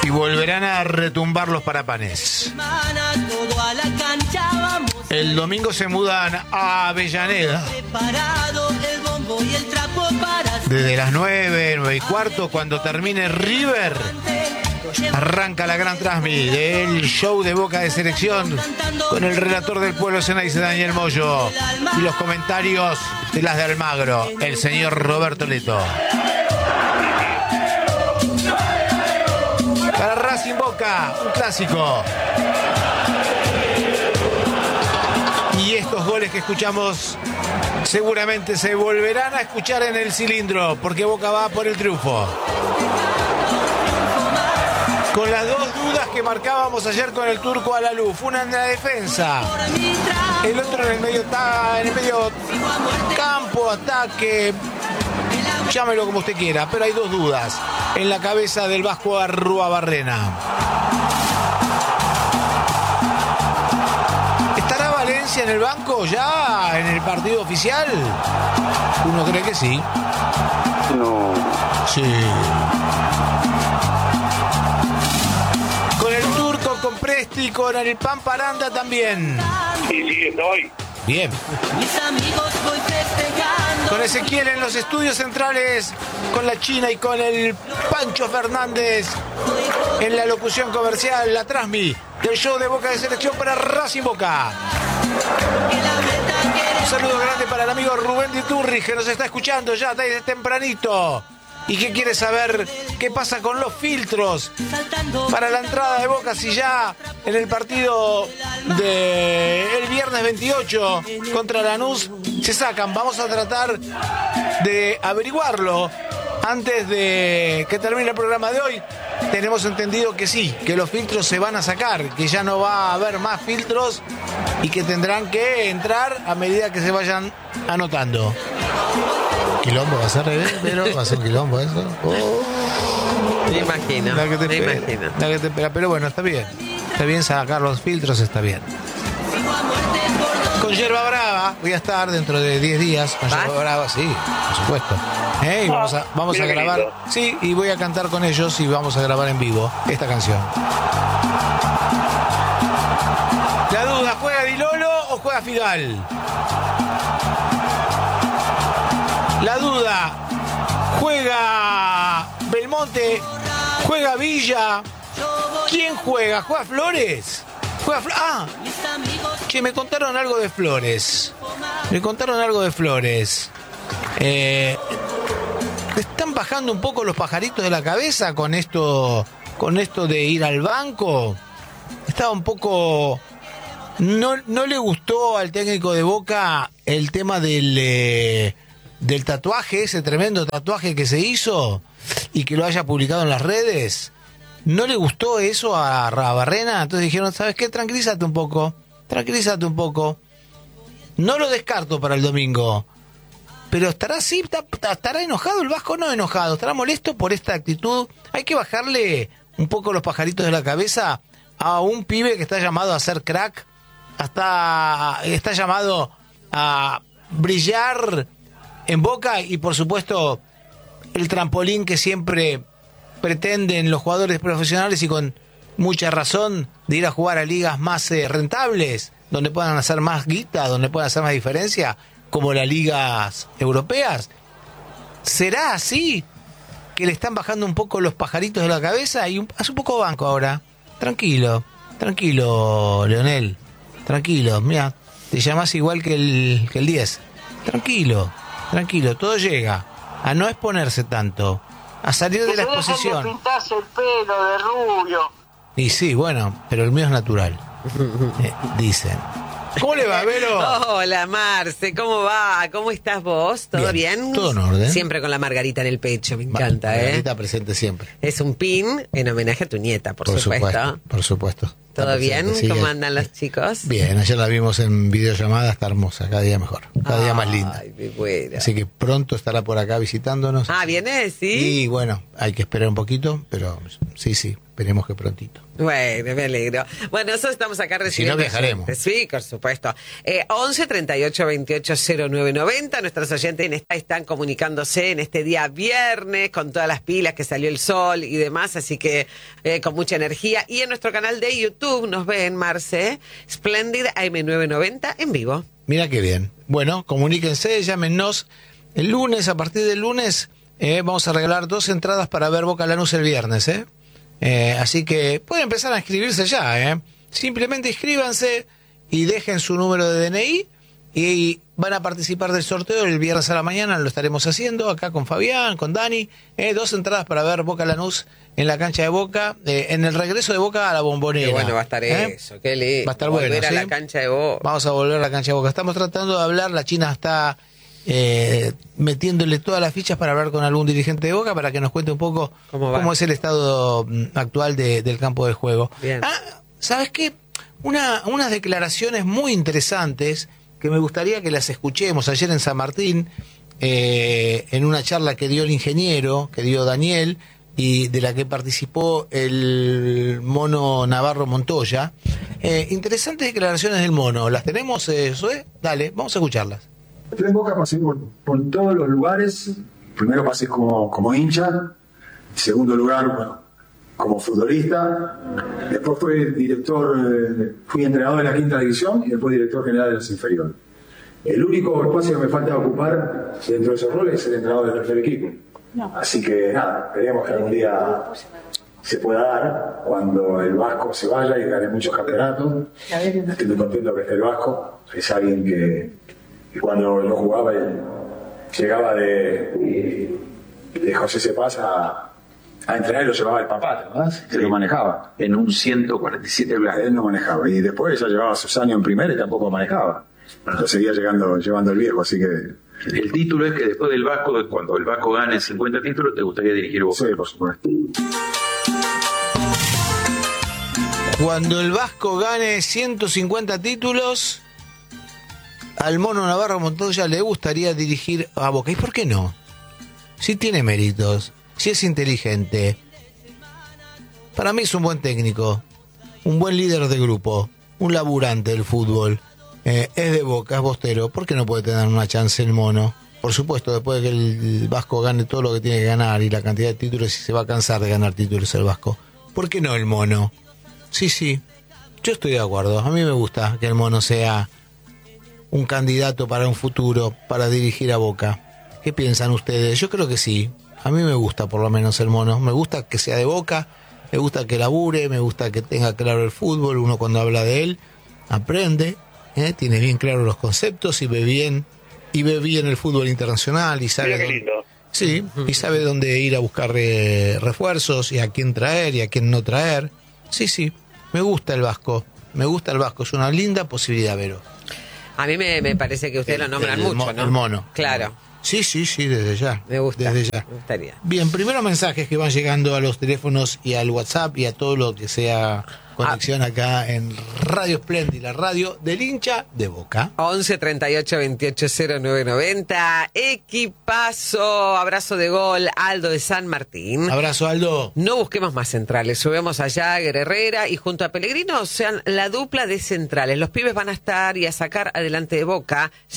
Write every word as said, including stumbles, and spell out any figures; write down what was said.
y volverán a retumbar los parapanes. El domingo se mudan a Avellaneda. Desde las nueve, nueve y cuarto, cuando termine River, arranca la gran transmi del show de Boca de Selección con el relator del pueblo Ceneice, Daniel Moyo, y los comentarios de las de Almagro, el señor Roberto Leto. Para Racing Boca, un clásico. Y estos goles que escuchamos seguramente se volverán a escuchar en el cilindro, porque Boca va por el triunfo. Con las dos dudas que marcábamos ayer con el Turco Alaluf, una en la defensa, el otro en el medio, en el medio campo, ataque, llámelo como usted quiera, pero hay dos dudas en la cabeza del Vasco Arruabarrena. ¿Estará Valencia en el banco ya en el partido oficial? Uno cree que sí. No. Sí. Con el Turco, con Presti, con el Pamparanda también. Sí, sí, estoy. Bien. Con Ezequiel en los estudios centrales, con la China y con el Pancho Fernández en la locución comercial, la transmi del show de Boca de Selección para Racing Boca. Un saludo grande para el amigo Rubén Di Turri, que nos está escuchando ya desde tempranito y que quiere saber qué pasa con los filtros para la entrada de Boca, si ya en el partido del viernes veintiocho contra Lanús se sacan. Vamos a tratar de averiguarlo antes de que termine el programa de hoy. Tenemos entendido que sí, que los filtros se van a sacar, que ya no va a haber más filtros y que tendrán que entrar a medida que se vayan anotando. Quilombo va a ser, pero va a ser un quilombo eso. Oh. Me imagino, La que te me espera, imagino. la que te espera, pero bueno, está bien. Está bien sacar los filtros, está bien. Con Yerba Brava voy a estar dentro de diez días. Con ¿Vas? Yerba Brava, sí, por supuesto. Eh, y vamos a, vamos a Mira qué grabar. lindo. Sí, y voy a cantar con ellos y vamos a grabar en vivo esta canción. La duda, ¿juega Di Lolo o juega Figal? La duda, ¿juega Belmonte? ¿Juega Villa? ¿Quién juega? ¿Juega Flores? ¿Juega Flores? Ah, che, me contaron algo de Flores. Me contaron algo de Flores. Eh, ¿Están bajando un poco los pajaritos de la cabeza con esto, con esto de ir al banco? Estaba un poco... No, no le gustó al técnico de Boca el tema del... Eh, del tatuaje, ese tremendo tatuaje que se hizo y que lo haya publicado en las redes. ¿No le gustó eso a Barrena? Entonces dijeron, ¿sabes qué? Tranquilízate un poco, tranquilízate un poco. No lo descarto para el domingo, pero estará así, estará enojado el Vasco, no enojado, estará molesto por esta actitud. Hay que bajarle un poco los pajaritos de la cabeza a un pibe que está llamado a ser crack, hasta está llamado a brillar en Boca y por supuesto el trampolín que siempre pretenden los jugadores profesionales y con mucha razón de ir a jugar a ligas más eh, rentables, donde puedan hacer más guita, donde puedan hacer más diferencia, como las ligas europeas. ¿Será así que le están bajando un poco los pajaritos de la cabeza? Y un, hace un poco banco ahora. Tranquilo, tranquilo, Leonel, tranquilo. Mira, te llamas igual que el, que el diez. Tranquilo. Tranquilo, todo llega. A no exponerse tanto. A salir de la exposición. Que pintás el pelo de rubio. Y sí, bueno, pero el mío es natural. Eh, dicen. ¿Cómo le va, Vero? Hola, Marce, ¿cómo va? ¿Cómo estás vos? ¿Todo bien? bien? Todo en orden. Siempre con la margarita en el pecho, me encanta, Ma- ¿eh? Margarita presente siempre. Es un pin en homenaje a tu nieta, por, Por supuesto. supuesto. Por supuesto. Está ¿Todo presente, bien? sí, ¿Cómo eh, andan los chicos? Bien, ayer la vimos en videollamada, está hermosa, cada día mejor, cada día más linda. Ay, mi buena. Así que pronto estará por acá visitándonos. Ah, ¿viene? Sí. Y bueno, hay que esperar un poquito, pero Sí, sí, esperemos que prontito. Bueno, me alegro. Bueno, nosotros estamos acá recibiendo... Si no, viajaremos. oyentes. Sí, por supuesto. Eh, once treinta y ocho veintiocho cero nueve noventa. Nuestros oyentes en esta están comunicándose en este día viernes con todas las pilas que salió el sol y demás, así que eh, con mucha energía. Y en nuestro canal de YouTube nos ven, Marce, Splendid A M novecientos noventa en vivo. Mira qué bien. Bueno, comuníquense, llámenos. El lunes, a partir del lunes, eh, vamos a regalar dos entradas para ver Boca Lanús el viernes, ¿eh? Eh, así que pueden empezar a inscribirse ya, ¿eh? Simplemente inscríbanse y dejen su número de D N I y van a participar del sorteo el viernes a la mañana. Lo estaremos haciendo acá con Fabián, con Dani. Eh, dos entradas para ver Boca Lanús en la cancha de Boca, eh, en el regreso de Boca a la Bombonera. Qué bueno va a estar ¿eh? eso, qué lindo. Va a estar Volver bueno, a ¿sí? la cancha de Boca. Vamos a volver a la cancha de Boca. Estamos tratando de hablar, la China está... Eh, metiéndole todas las fichas para hablar con algún dirigente de Boca para que nos cuente un poco ¿Cómo va? cómo es el estado mm, actual de, del campo de juego. Bien. Ah, ¿sabes qué? Una, unas declaraciones muy interesantes que me gustaría que las escuchemos ayer en San Martín, eh, en una charla que dio el ingeniero, que dio Daniel, y de la que participó el mono Navarro Montoya. Eh, interesantes declaraciones del mono. ¿Las tenemos, eh, Zoe? Dale, vamos a escucharlas. Yo en Boca pasé por, por todos los lugares. Primero pasé como, como hincha. En segundo lugar, bueno, como futbolista. Después fui director, eh, fui entrenador de la quinta división y después director general de las inferiores. El único espacio que me falta ocupar dentro de esos roles es el entrenador del tercer equipo. Así que nada, esperemos que algún día se pueda dar cuando el Vasco se vaya y gane muchos campeonatos. Estoy muy contento que esté el Vasco. Es alguien que Y cuando yo jugaba, llegaba de, de José Cepaz a, a entrenar y lo llevaba el papá, ¿verdad? Se lo manejaba. En un ciento cuarenta y siete Blas. Él no manejaba. Y después ya llevaba sus años en primera y tampoco manejaba. Lo seguía llegando, llevando el viejo, así que... El título es que después del Vasco, cuando el Vasco gane cincuenta títulos, ¿te gustaría dirigir Boca? Sí, por supuesto. Cuando el Vasco gane ciento cincuenta títulos... Al mono Navarro Montoya le gustaría dirigir a Boca. ¿Y por qué no? Si tiene méritos, si es inteligente. Para mí es un buen técnico, un buen líder de grupo, un laburante del fútbol. Eh, es de Boca, es bostero. ¿Por qué no puede tener una chance el mono? Por supuesto, después de que el Vasco gane todo lo que tiene que ganar y la cantidad de títulos, y se va a cansar de ganar títulos el Vasco. ¿Por qué no el mono? Sí, sí, yo estoy de acuerdo. A mí me gusta que el mono sea... un candidato para un futuro, para dirigir a Boca. ¿Qué piensan ustedes? Yo creo que sí. A mí me gusta por lo menos el mono. Me gusta que sea de Boca, me gusta que labure, me gusta que tenga claro el fútbol. Uno cuando habla de él aprende, ¿eh? Tiene bien claro los conceptos y ve bien y ve bien el fútbol internacional y sabe Mira qué dónde, lindo. sí, y sabe dónde ir a buscar eh, refuerzos y a quién traer y a quién no traer. Sí, sí, me gusta el Vasco. Me gusta el Vasco, es una linda posibilidad, Vero. A mí me, me parece que ustedes El- lo nombran el mucho, mo- ¿no? el mono. Claro, Sí, sí, sí, desde ya. me gusta. Desde ya. Me gustaría. Bien, primero mensajes que van llegando a los teléfonos y al WhatsApp y a todo lo que sea conexión acá en Radio Splendid, la radio del hincha de Boca. once treinta y ocho veintiocho cero nueve noventa. Equipazo, abrazo de gol, Aldo de San Martín. Abrazo, Aldo. No busquemos más centrales, subemos allá a Herrera y junto a Pellegrino sean la dupla de centrales. Los pibes van a estar y a sacar adelante de Boca.